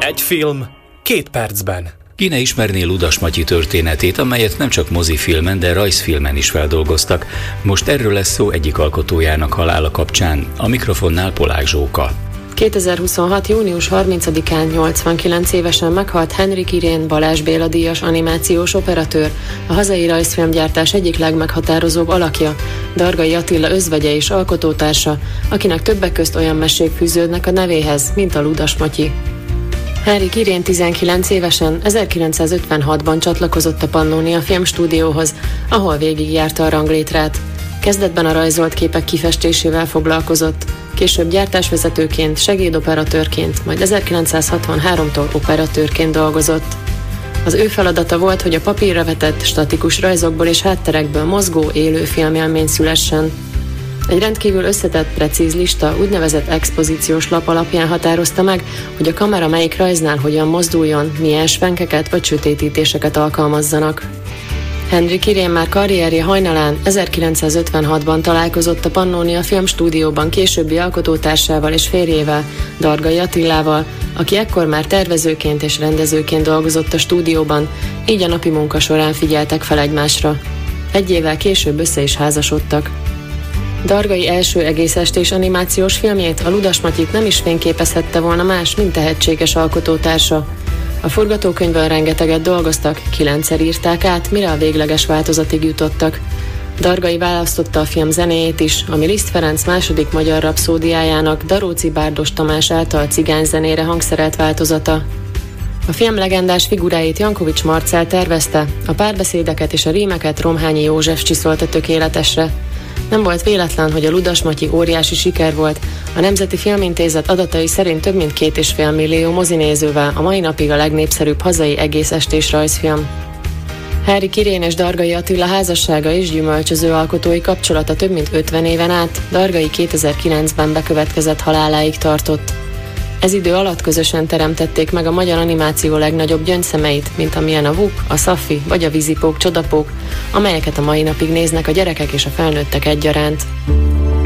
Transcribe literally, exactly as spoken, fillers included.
Egy film, két percben. Ki ne ismerné Ludas Matyi történetét, amelyet nem csak mozifilmen, de rajzfilmen is feldolgoztak. Most erről lesz szó egyik alkotójának halála kapcsán. A mikrofonnál Polák Zsóka. kétezer-huszonhat. június harmincadikán nyolcvankilenc évesen meghalt Henrik Irén Balázs Béla díjas animációs operatőr, a hazai rajzfilmgyártás egyik legmeghatározóbb alakja, Dargai Attila özvegye és alkotótársa, akinek többek közt olyan mesék fűződnek a nevéhez, mint a Ludas Matyi. Henrik Irén tizenkilenc évesen ezerkilencszázötvenhatban csatlakozott a Pannónia Filmstúdióhoz, ahol végigjárta a ranglétrát. Kezdetben a rajzolt képek kifestésével foglalkozott, később gyártásvezetőként, segédoperatőrként, majd ezerkilencszázhatvanháromtól operatőrként dolgozott. Az ő feladata volt, hogy a papírra vetett, statikus rajzokból és hátterekből mozgó, élő filmélmény szülessen. Egy rendkívül összetett, precíz lista, úgynevezett expozíciós lap alapján határozta meg, hogy a kamera melyik rajznál hogyan mozduljon, milyen svenkeket vagy sötétítéseket alkalmazzanak. Henrik Irén már karrierje hajnalán ezerkilencszázötvenhatban találkozott a Pannónia Filmstúdióban későbbi alkotótársával és férjével, Dargai Attilával, aki ekkor már tervezőként és rendezőként dolgozott a stúdióban, így a napi munka során figyeltek fel egymásra. Egy évvel később össze is házasodtak. Dargai első egész estés animációs filmjét, a Ludas Matyit nem is fényképezhette volna más, mint tehetséges alkotótársa. A forgatókönyvön rengeteget dolgoztak, kilencszer írták át, mire a végleges változatig jutottak. Dargai választotta a film zenéjét is, ami Liszt Ferenc második magyar rapszódiájának Daróczi Bárdos Tamás által cigányzenére hangszerelt változata. A film legendás figuráit Jankovics Marcell tervezte, a párbeszédeket és a rímeket Romhányi József csiszolta tökéletesre. Nem volt véletlen, hogy a Ludas Matyi óriási siker volt. A Nemzeti Filmintézet adatai szerint több mint két és fél millió mozinézővel a mai napig a legnépszerűbb hazai egészestés rajzfilm. Henrik Irén és Dargai Attila házassága és gyümölcsöző alkotói kapcsolata több mint ötven éven át, Dargai kétezer-kilencben bekövetkezett haláláig tartott. Ez idő alatt közösen teremtették meg a magyar animáció legnagyobb gyöngyszemeit, mint amilyen a Vuk, a Szafi vagy a Vízipók, Csodapók, amelyeket a mai napig néznek a gyerekek és a felnőttek egyaránt.